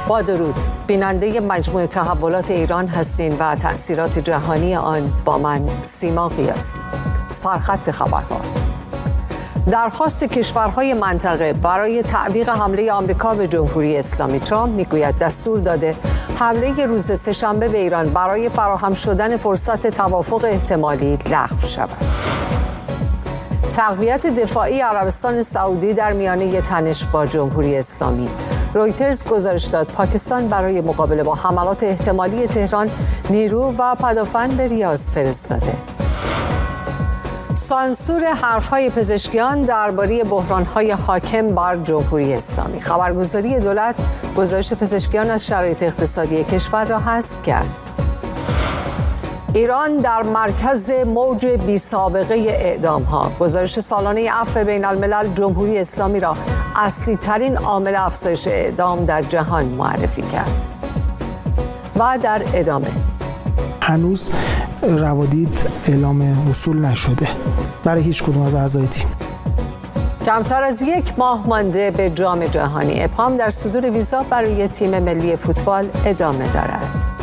با درود، بیننده مجموعه تحولات ایران هستین و تأثیرات جهانی آن با من سیما قیاسی. سرخط خبرها. درخواست کشورهای منطقه برای تعویق حمله آمریکا به جمهوری اسلامی. ترامپ میگوید دستور داده حمله روز سه‌شنبه به ایران برای فراهم شدن فرصت توافق احتمالی لغو شود. تقویت دفاعی عربستان سعودی در میانه تنش با جمهوری اسلامی. رویترز گزارش داد پاکستان برای مقابله با حملات احتمالی تهران نیرو و پدافند به ریاض فرستاده. سانسور حرف‌های پزشکیان درباره بحران‌های حاکم بر جمهوری اسلامی. خبرگزاری دولت گزارش پزشکیان از شرایط اقتصادی کشور را حذف کرد. ایران در مرکز موج بی‌سابقه اعدام‌ها. گزارش سالانه عفو بین الملل جمهوری اسلامی را اصلی ترین عامل افزایش اعدام در جهان معرفی کرد. و در ادامه هنوز روادید اعلام وصول نشده برای هیچ کدوم از اعضای تیم. کمتر از یک ماه مانده به جام جهانی. ابهام در صدور ویزا برای تیم ملی فوتبال ادامه دارد.